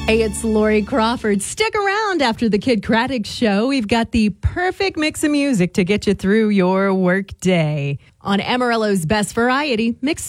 Hey, it's Lori Crawford. Stick around after the Kid Craddock Show. We've got the perfect mix of music to get you through your work day on Amarillo's Best Variety Mix.